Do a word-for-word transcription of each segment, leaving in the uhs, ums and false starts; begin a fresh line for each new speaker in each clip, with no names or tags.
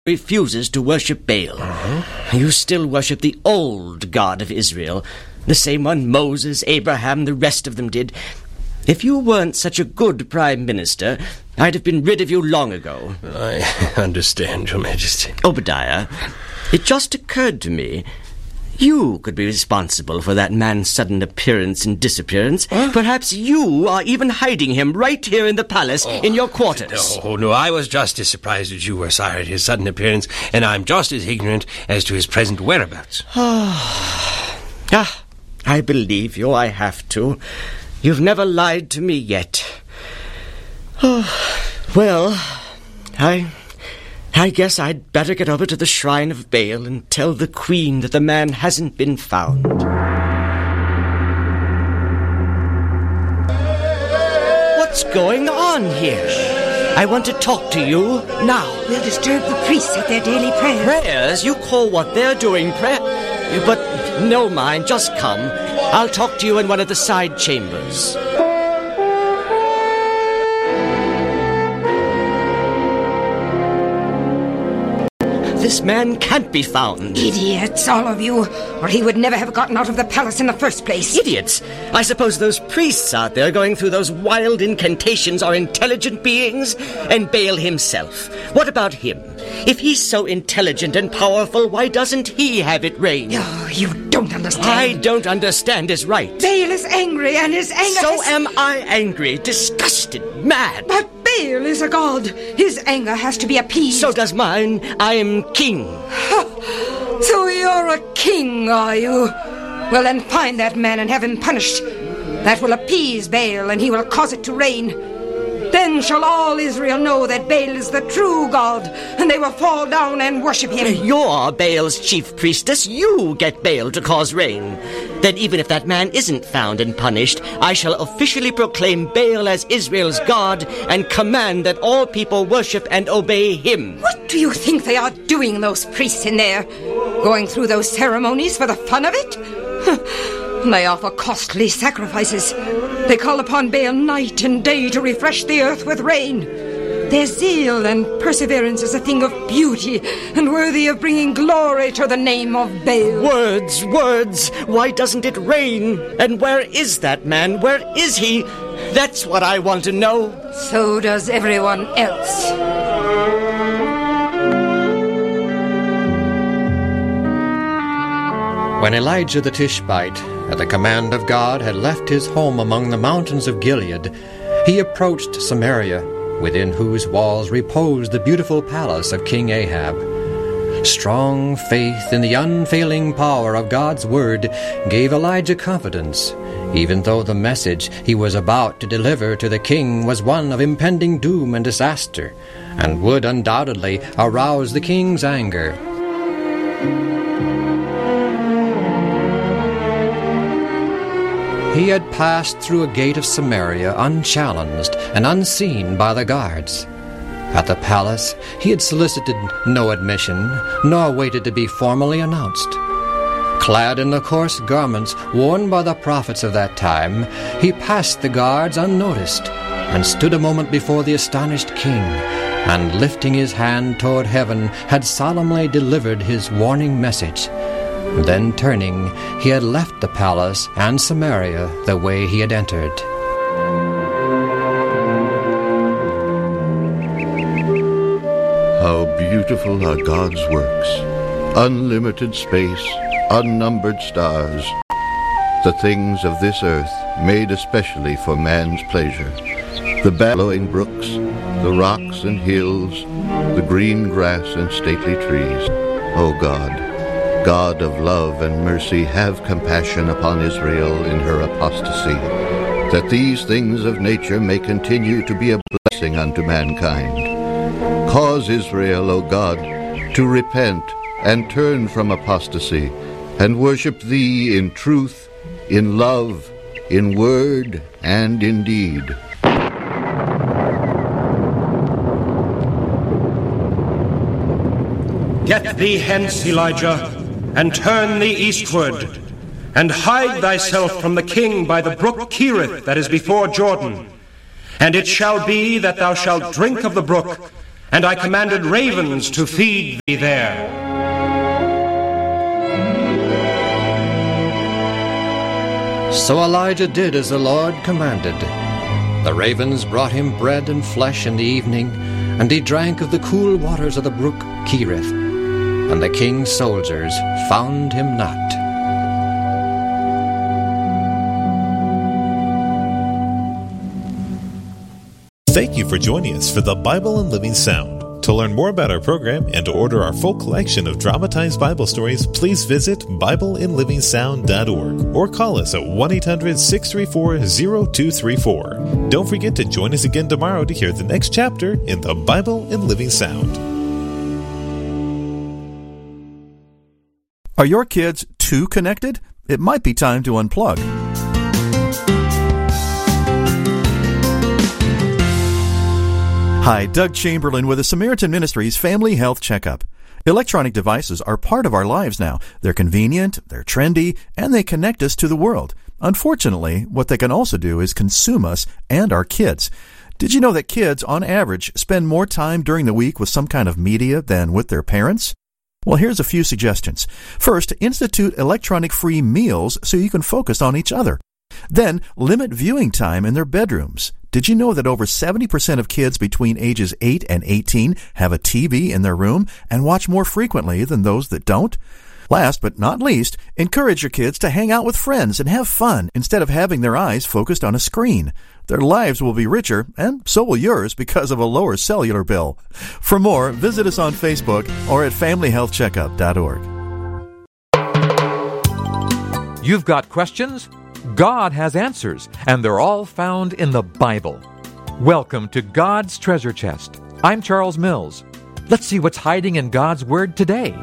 refuses to worship Baal.
Uh-huh.
You still worship the old God of Israel, the same one Moses, Abraham, the rest of them did. If you weren't such a good prime minister, I'd have been rid of you long ago.
I understand, Your Majesty.
Obadiah, it just occurred to me, you could be responsible for that man's sudden appearance and disappearance.
Huh?
Perhaps you are even hiding him right here in the palace, oh, in your quarters.
No, no, I was just as surprised as you were, sire, at his sudden appearance, and I'm just as ignorant as to his present whereabouts.
Ah, I believe you, I have to. You've never lied to me yet. Oh, well, I... I guess I'd better get over to the shrine of Baal and tell the queen that the man hasn't been found. What's going on here? I want to talk to you now.
We'll disturb the priests at their daily prayers.
Prayers? You call what they're doing prayer? But no mind, just come. I'll talk to you in one of the side chambers. This man can't be found.
Idiots, all of you, or he would never have gotten out of the palace in the first place.
Idiots? I suppose those priests out there going through those wild incantations are intelligent beings? And Baal himself, what about him? If he's so intelligent and powerful, why doesn't he have it rain?
Oh, you don't understand.
I don't understand is right.
Baal is angry, and his anger
So
has...
am I angry, disgusted, mad.
But Baal is a god. His anger has to be appeased.
So does mine. I'm king.
So you're a king, are you? Well, then find that man and have him punished. That will appease Baal, and he will cause it to rain. Then shall all Israel know that Baal is the true God, and they will fall down and worship him.
You're Baal's chief priestess. You get Baal to cause rain. Then even if that man isn't found and punished, I shall officially proclaim Baal as Israel's God and command that all people worship and obey him.
What do you think they are doing, those priests in there? Going through those ceremonies for the fun of it? They offer costly sacrifices. They call upon Baal night and day to refresh the earth with rain. Their zeal and perseverance is a thing of beauty and worthy of bringing glory to the name of Baal.
Words, words. Why doesn't it rain? And where is that man? Where is he? That's what I want to know.
So does everyone else.
When Elijah the Tishbite, at the command of God, had left his home among the mountains of Gilead, he approached Samaria, within whose walls reposed the beautiful palace of King Ahab. Strong faith in the unfailing power of God's word gave Elijah confidence, even though the message he was about to deliver to the king was one of impending doom and disaster, and would undoubtedly arouse the king's anger. He had passed through a gate of Samaria unchallenged and unseen by the guards. At the palace, he had solicited no admission, nor waited to be formally announced. Clad in the coarse garments worn by the prophets of that time, he passed the guards unnoticed, and stood a moment before the astonished king, and lifting his hand toward heaven, had solemnly delivered his warning message. Then turning, he had left the palace and Samaria the way he had entered.
How beautiful are God's works! Unlimited space, unnumbered stars, the things of this earth made especially for man's pleasure. The bellowing brooks, the rocks and hills, the green grass and stately trees. O God, God of love and mercy, have compassion upon Israel in her apostasy, that these things of nature may continue to be a blessing unto mankind. Cause Israel, O God, to repent and turn from apostasy, and worship Thee in truth, in love, in word, and in deed.
Get thee hence, Elijah, and turn thee eastward, and hide thyself from the king by the brook Cherith that is before Jordan. And it shall be that thou shalt drink of the brook, and I commanded ravens to feed thee there.
So Elijah did as the Lord commanded. The ravens brought him bread and flesh in the evening, and he drank of the cool waters of the brook Cherith. And the king's soldiers found him not.
Thank you for joining us for the Bible in Living Sound. To learn more about our program and to order our full collection of dramatized Bible stories, please visit Bible in Living Sound dot org or call us at one eight hundred, six three four, zero two three four. Don't forget to join us again tomorrow to hear the next chapter in the Bible in Living Sound.
Are your kids too connected? It might be time to unplug. Hi, Doug Chamberlain with the Samaritan Ministries Family Health Checkup. Electronic devices are part of our lives now. They're convenient, they're trendy, and they connect us to the world. Unfortunately, what they can also do is consume us and our kids. Did you know that kids, on average, spend more time during the week with some kind of media than with their parents? Well, here's a few suggestions. First, institute electronic-free meals so you can focus on each other. Then, limit viewing time in their bedrooms. Did you know that over seventy percent of kids between ages eight and eighteen have a T V in their room and watch more frequently than those that don't? Last but not least, encourage your kids to hang out with friends and have fun instead of having their eyes focused on a screen. Their lives will be richer, and so will yours because of a lower cellular bill. For more, visit us on Facebook or at family health checkup dot org.
You've got questions? God has answers, and they're all found in the Bible. Welcome to God's Treasure Chest. I'm Charles Mills. Let's see what's hiding in God's Word today.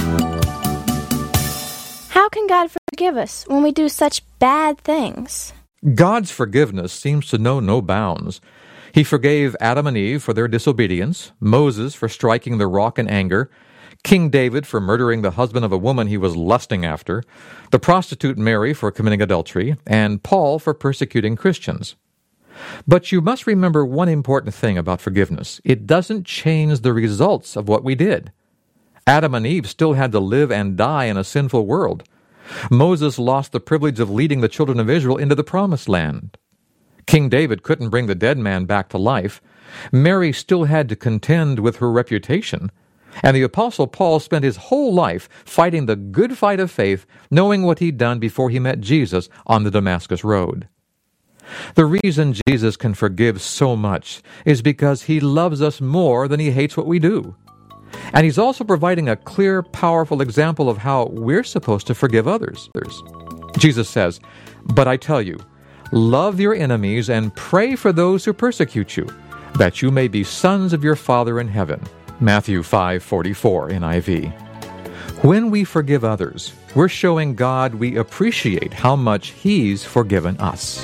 How can God forgive us when we do such bad things?
God's forgiveness seems to know no bounds. He forgave Adam and Eve for their disobedience, Moses for striking the rock in anger, King David for murdering the husband of a woman he was lusting after, the prostitute Mary for committing adultery, and Paul for persecuting Christians. But you must remember one important thing about forgiveness. It doesn't change the results of what we did. Adam and Eve still had to live and die in a sinful world. Moses lost the privilege of leading the children of Israel into the Promised Land. King David couldn't bring the dead man back to life. Mary still had to contend with her reputation. And the Apostle Paul spent his whole life fighting the good fight of faith, knowing what he'd done before he met Jesus on the Damascus Road. The reason Jesus can forgive so much is because he loves us more than he hates what we do. And he's also providing a clear, powerful example of how we're supposed to forgive others. Jesus says, "But I tell you, love your enemies and pray for those who persecute you, that you may be sons of your Father in heaven." Matthew five forty-four, N I V. When we forgive others, we're showing God we appreciate how much He's forgiven us.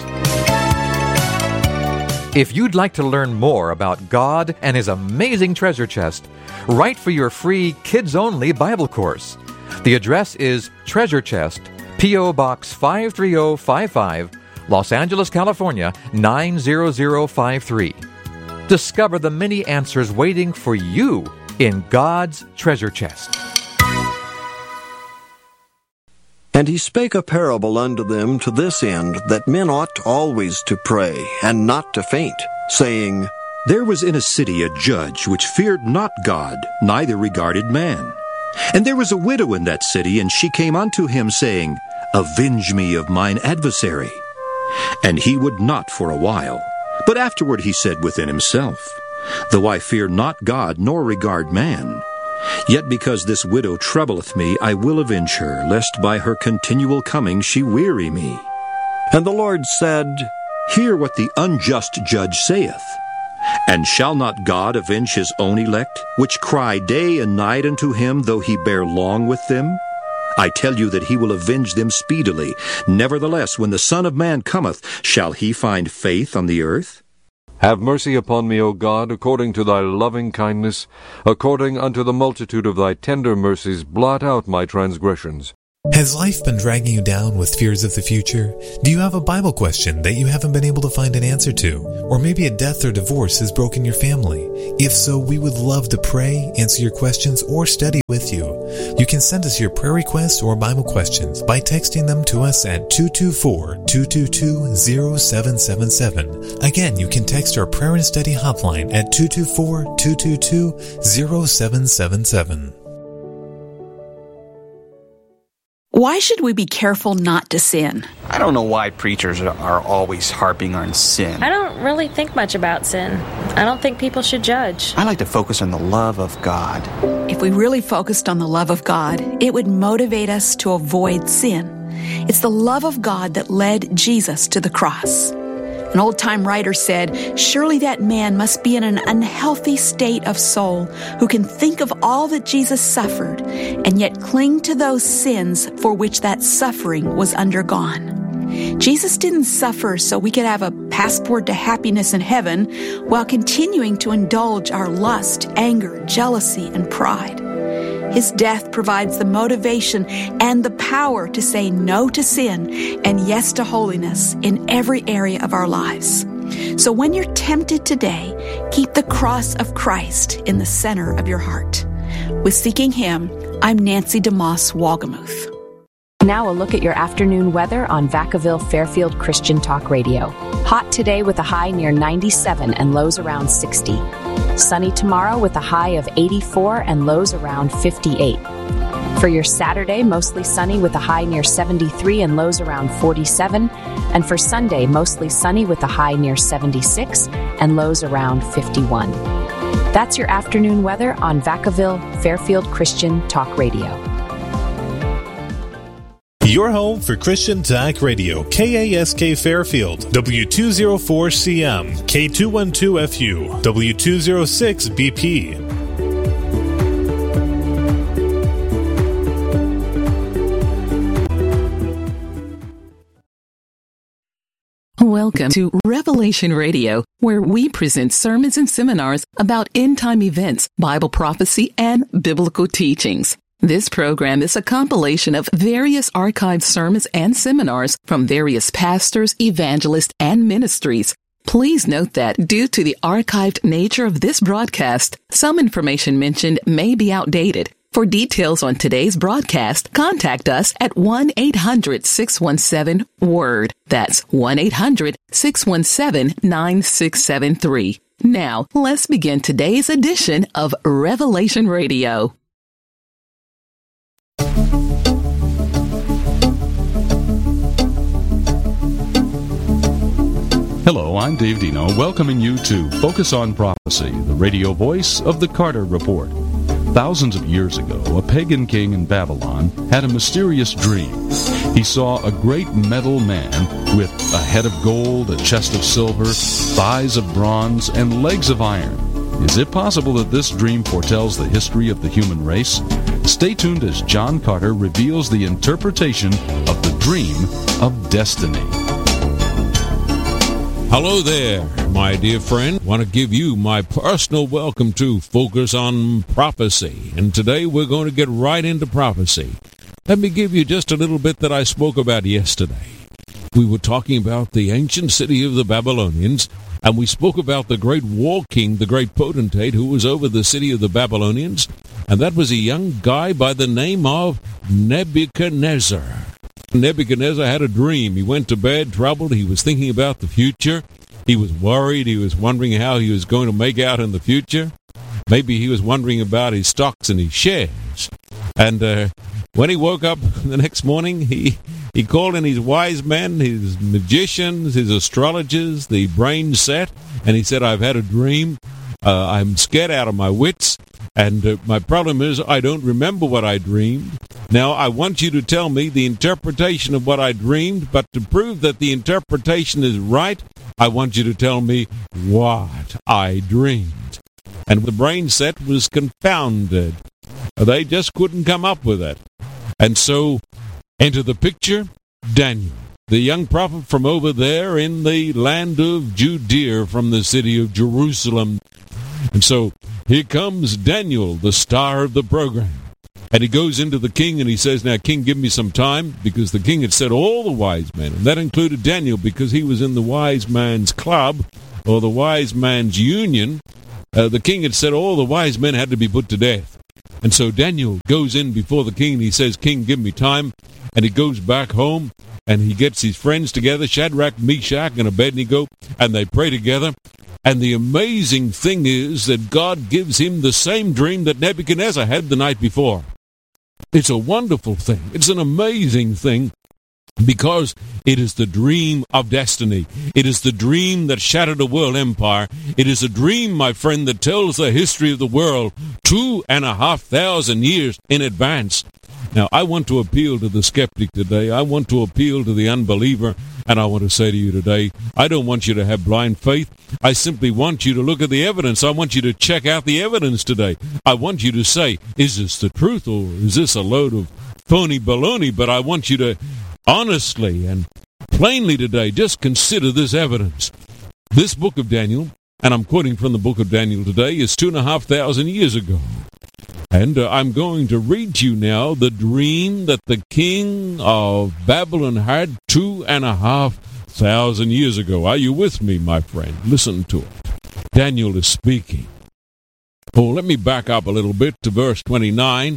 If you'd like to learn more about God and His amazing treasure chest, write for your free kids-only Bible course. The address is Treasure Chest, P O. Box five three zero five five, Los Angeles, California, nine zero zero five three. Discover the many answers waiting for you in God's treasure chest.
And he spake a parable unto them to this end, that men ought always to pray, and not to faint, saying,
There was in a city a judge which feared not God, neither regarded man. And there was a widow in that city, and she came unto him, saying, Avenge me of mine adversary. And he would not for a while. But afterward he said within himself, Though I fear not God, nor regard man, yet because this widow troubleth me, I will avenge her, lest by her continual coming she weary me.
And the Lord said,
Hear what the unjust judge saith. And shall not God avenge his own elect, which cry day and night unto him, though he bear long with them? I tell you that he will avenge them speedily. Nevertheless, when the Son of Man cometh, shall he find faith on the earth?
Have mercy upon me, O God, according to thy loving kindness, according unto the multitude of thy tender mercies, blot out my transgressions.
Has life been dragging you down with fears of the future? Do you have a Bible question that you haven't been able to find an answer to? Or maybe a death or divorce has broken your family? If so, we would love to pray, answer your questions, or study with you. You can send us your prayer requests or Bible questions by texting them to us at two two four, two two two, zero seven seven seven. Again, you can text our prayer and study hotline at two two four, two two two, zero seven seven seven.
Why should we be careful not to sin?
I don't know why preachers are always harping on sin.
I don't really think much about sin. I don't think people should judge.
I like to focus on the love of God.
If we really focused on the love of God, it would motivate us to avoid sin. It's the love of God that led Jesus to the cross. An old-time writer said, "Surely that man must be in an unhealthy state of soul who can think of all that Jesus suffered and yet cling to those sins for which that suffering was undergone." Jesus didn't suffer so we could have a passport to happiness in heaven while continuing to indulge our lust, anger, jealousy, and pride. His death provides the motivation and the power to say no to sin and yes to holiness in every area of our lives. So when you're tempted today, keep the cross of Christ in the center of your heart. With Seeking Him, I'm Nancy DeMoss Walgamuth.
Now a look at your afternoon weather on Vacaville Fairfield Christian Talk Radio. Hot today with a high near ninety-seven and lows around sixty. Sunny tomorrow with a high of eighty-four and lows around fifty-eight. For your Saturday, mostly sunny with a high near seventy-three and lows around forty-seven. And for Sunday, mostly sunny with a high near seventy-six and lows around fifty-one. That's your afternoon weather on Vacaville Fairfield Christian Talk Radio.
Your home for Christian Talk Radio, K A S K Fairfield, W two oh four C M, K two twelve F U, W two oh six B P.
Welcome to Revelation Radio, where we present sermons and seminars about end-time events, Bible prophecy, and biblical teachings. This program is a compilation of various archived sermons and seminars from various pastors, evangelists, and ministries. Please note that due to the archived nature of this broadcast, some information mentioned may be outdated. For details on today's broadcast, contact us at one eight hundred, six one seven, W O R D. That's one eight hundred, six one seven, nine six seven three. Now, let's begin today's edition of Revelation Radio.
Hello, I'm Dave Dino, welcoming you to Focus on Prophecy, the radio voice of the Carter Report. Thousands of years ago, a pagan king in Babylon had a mysterious dream. He saw a great metal man with a head of gold, a chest of silver, thighs of bronze, and legs of iron. Is it possible that this dream foretells the history of the human race? Stay tuned as John Carter reveals the interpretation of the dream of destiny.
Hello there, my dear friend. I want to give you my personal welcome to Focus on Prophecy. And today we're going to get right into prophecy. Let me give you just a little bit that I spoke about yesterday. We were talking about the ancient city of the Babylonians, and we spoke about the great war king, the great potentate who was over the city of the Babylonians, and that was a young guy by the name of Nebuchadnezzar. Nebuchadnezzar had a dream. He went to bed troubled. He was thinking about the future. He was worried. He was wondering how he was going to make out in the future. Maybe he was wondering about his stocks and his shares. And uh, when he woke up the next morning, he, he called in his wise men, his magicians, his astrologers, the brain set, and he said, I've had a dream. Uh, I'm scared out of my wits. And uh, my problem is I don't remember what I dreamed. Now, I want you to tell me the interpretation of what I dreamed, but to prove that the interpretation is right, I want you to tell me what I dreamed. And the brain set was confounded. They just couldn't come up with it. And so, enter the picture, Daniel, the young prophet from over there in the land of Judea from the city of Jerusalem. And so, here comes Daniel, the star of the program.
And he goes into the king and he says, now, king, give me some time, because the king had said all the wise men, and that included Daniel because he was in the wise man's club or the wise man's union. Uh, the king had said all the wise men had to be put to death. And so Daniel goes in before the king and he says, king, give me time. And he goes back home and he gets his friends together, Shadrach, Meshach, and Abednego, and they pray together. And the amazing thing is that God gives him the same dream that Nebuchadnezzar had the night before. It's a wonderful thing. It's an amazing thing, because it is the dream of destiny. It is the dream that shattered a world empire. It is a dream, my friend, that tells the history of the world two and a half thousand years in advance. Now, I want to appeal to the skeptic today. I want to appeal to the unbeliever. And I want to say to you today, I don't want you to have blind faith. I simply want you to look at the evidence. I want you to check out the evidence today. I want you to say, is this the truth, or is this a load of phony baloney? But I want you to honestly and plainly today just consider this evidence. This book of Daniel, and I'm quoting from the book of Daniel today, is two and a half thousand years ago. And uh, I'm going to read to you now the dream that the king of Babylon had two and a half thousand years ago. Are you with me, my friend? Listen to it. Daniel is speaking. Oh, let me back up a little bit to verse twenty-nine.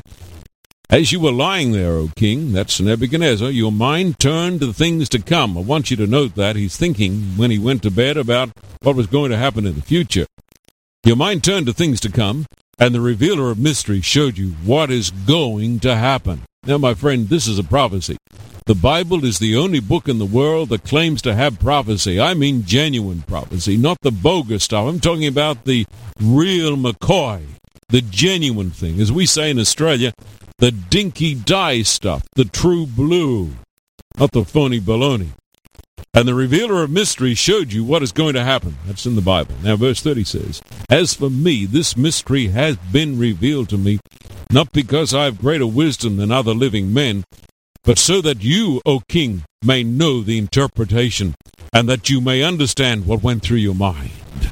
As you were lying there, O king, that's Nebuchadnezzar, your mind turned to the things to come. I want you to note that. He's thinking when he went to bed about what was going to happen in the future. Your mind turned to things to come, and the revealer of mystery showed you what is going to happen. Now, my friend, this is a prophecy. The Bible is the only book in the world that claims to have prophecy. I mean genuine prophecy, not the bogus stuff. I'm talking about the real McCoy, the genuine thing. As we say in Australia, the dinky dye stuff, the true blue, not the phony baloney. And the revealer of mystery showed you what is going to happen. That's in the Bible. Now, verse thirty says, as for me, this mystery has been revealed to me, not because I have greater wisdom than other living men, but so that you, O king, may know the interpretation, and that you may understand what went through your mind.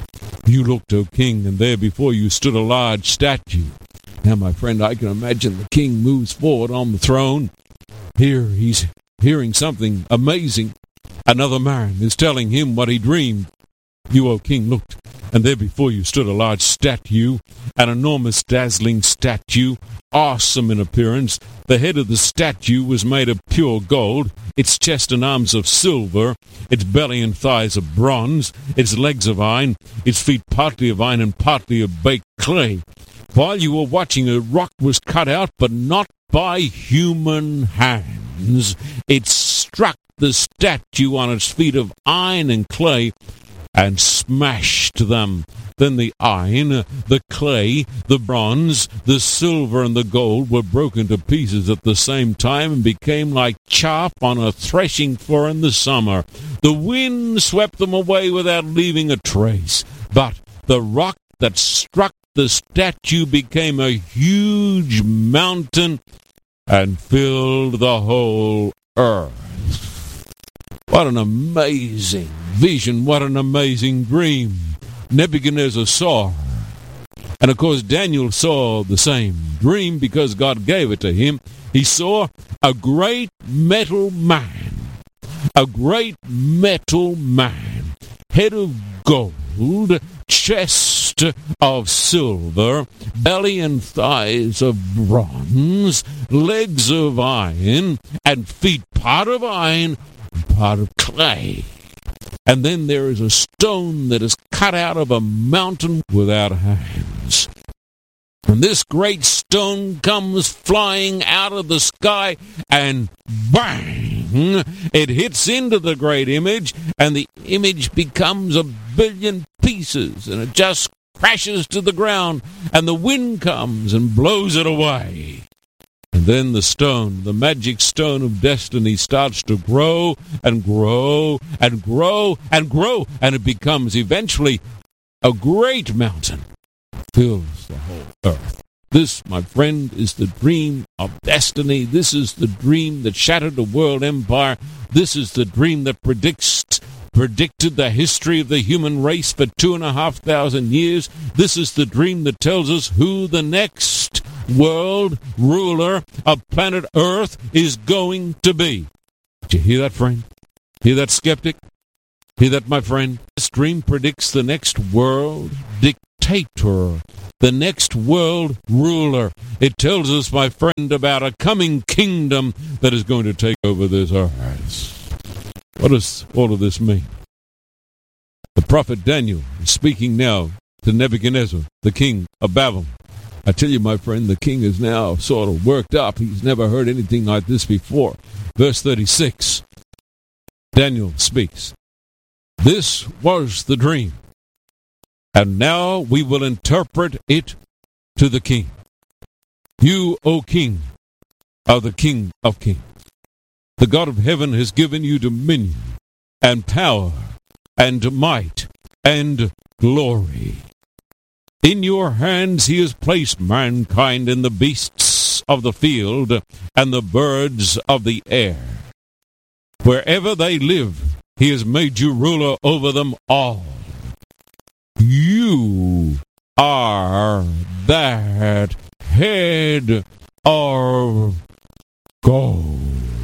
You looked, O king, and there before you stood a large statue. Now, my friend, I can imagine the king moves forward on the throne. Here he's hearing something amazing. Another man is telling him what he dreamed. You, O king, looked, and there before you stood a large statue, an enormous dazzling statue, awesome in appearance. The head of the statue was made of pure gold, its chest and arms of silver, its belly and thighs of bronze, its legs of iron, its feet partly of iron and partly of baked clay. While you were watching, a rock was cut out, but not by human hands. It struck the statue on its feet of iron and clay and smashed them. Then the iron, the clay, the bronze, the silver, and the gold were broken to pieces at the same time and became like chaff on a threshing floor in the summer. The wind swept them away without leaving a trace. But the rock that struck the statue became a huge mountain and filled the whole earth. What an amazing vision. What an amazing dream Nebuchadnezzar saw. And of course, Daniel saw the same dream because God gave it to him. He saw a great metal man. A great metal man. Head of gold. Chest of silver. Belly and thighs of bronze. Legs of iron. And feet part of iron, part of clay. And then there is a stone that is cut out of a mountain without hands. And this great stone comes flying out of the sky, and bang! It hits into the great image, and the image becomes a billion pieces, and it just crashes to the ground, and the wind comes and blows it away. And then the stone, the magic stone of destiny, starts to grow and grow and grow and grow, and it becomes eventually a great mountain, fills the whole earth. This, my friend, is the dream of destiny. This is the dream that shattered the world empire. This is the dream that predicts predicted the history of the human race for two and a half thousand years. This is the dream that tells us who the next world ruler of planet Earth is going to be. Did you hear that, friend? Hear that, skeptic? Hear that, my friend? This dream predicts the next world dictator, the next world ruler. It tells us, my friend, about a coming kingdom that is going to take over this earth. What does all of this mean? The prophet Daniel is speaking now to Nebuchadnezzar, the king of Babylon. I tell you, my friend, the king is now sort of worked up. He's never heard anything like this before. Verse thirty-six, Daniel speaks. This was the dream, and now we will interpret it to the king. You, O king, are the King of kings. The God of heaven has given you dominion and power and might and glory. In your hands he has placed mankind and the beasts of the field and the birds of the air. Wherever they live, he has made you ruler over them all. You are that head of gold.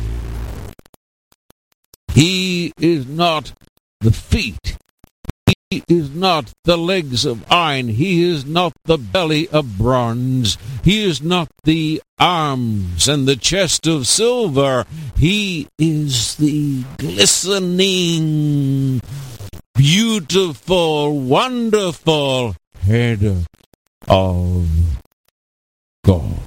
He is not the feet. He is not the legs of iron. He is not the belly of bronze. He is not the arms and the chest of silver. He is the glistening, beautiful, wonderful head of gold.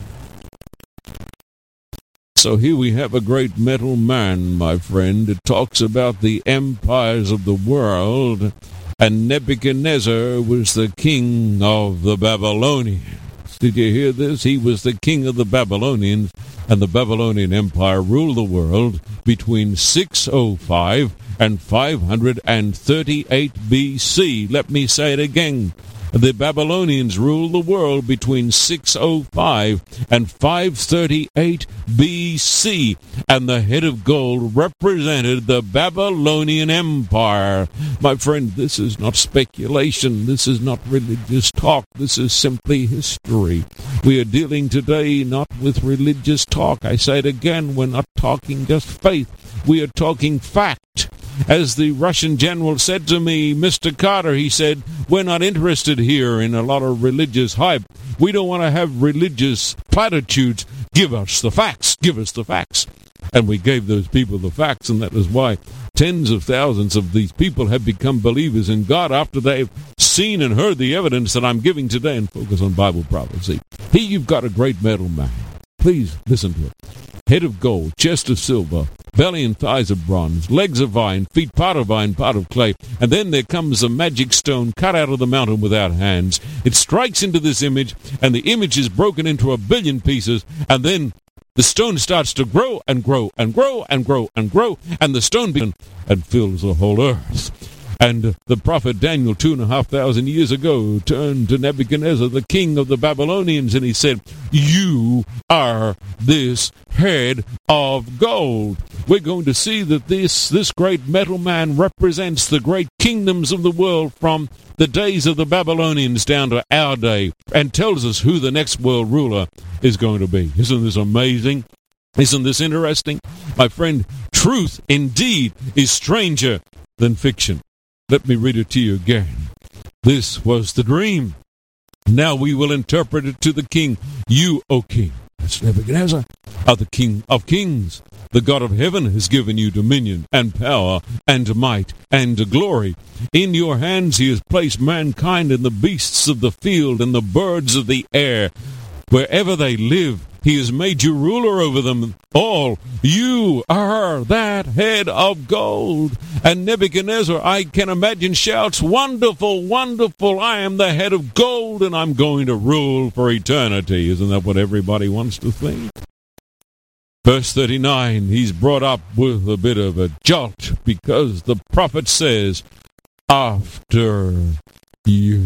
So here we have a great metal man, my friend. It talks about the empires of the world, and Nebuchadnezzar was the king of the Babylonians. Did you hear this? He was the king of the Babylonians, and the Babylonian Empire ruled the world between six oh five and five thirty-eight B C. Let me say it again. The Babylonians ruled the world between six oh five and five thirty-eight B C, and the head of gold represented the Babylonian Empire. My friend, this is not speculation. This is not religious talk. This is simply history. We are dealing today not with religious talk. I say it again, we're not talking just faith. We are talking fact. As the Russian general said to me, Mister Carter, he said, we're not interested here in a lot of religious hype. We don't want to have religious platitudes. Give us the facts. Give us the facts. And we gave those people the facts, and that is why tens of thousands of these people have become believers in God after they've seen and heard the evidence that I'm giving today and Focus on Bible Prophecy. Here you've got a great metal man. Please listen to it. Head of gold, chest of silver, belly and thighs of bronze, legs of iron, feet part of iron, part of clay. And then there comes a magic stone cut out of the mountain without hands. It strikes into this image, and the image is broken into a billion pieces, and then the stone starts to grow and grow and grow and grow and grow, and the stone begins and fills the whole earth. And the prophet Daniel, two and a half thousand years ago, turned to Nebuchadnezzar, the king of the Babylonians, and he said, you are this head of gold. We're going to see that this, this great metal man represents the great kingdoms of the world from the days of the Babylonians down to our day, and tells us who the next world ruler is going to be. Isn't this amazing? Isn't this interesting? My friend, truth indeed is stranger than fiction. Let me read it to you again. This was the dream. Now we will interpret it to the king. You, O king, that's Nebuchadnezzar, are the King of kings. The God of heaven has given you dominion and power and might and glory. In your hands he has placed mankind and the beasts of the field and the birds of the air. Wherever they live, he has made you ruler over them all. You are that head of gold. And Nebuchadnezzar, I can imagine, shouts, wonderful, wonderful, I am the head of gold, and I'm going to rule for eternity. Isn't that what everybody wants to think? Verse thirty-nine, he's brought up with a bit of a jolt, because the prophet says, after you.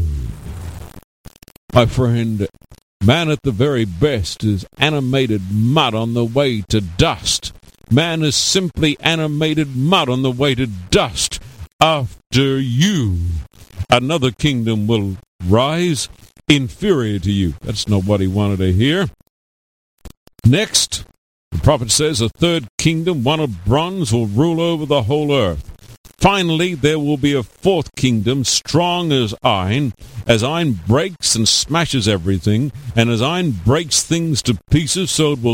My friend, man at the very best is animated mud on the way to dust. Man is simply animated mud on the way to dust. After you, another kingdom will rise inferior to you. That's not what he wanted to hear. Next, the prophet says a third kingdom, one of bronze, will rule over the whole earth. Finally, there will be a fourth kingdom, strong as iron. As iron breaks and smashes everything, and as iron breaks things to pieces, so it will